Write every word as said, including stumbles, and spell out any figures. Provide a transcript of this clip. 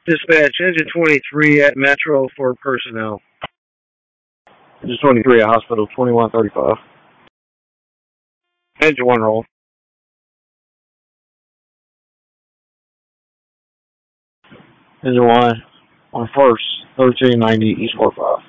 Dispatch, engine twenty-three at Metro for personnel. Engine twenty-three at Hospital twenty-one thirty-five. Engine one roll. Engine one on first, thirteen ninety East four five.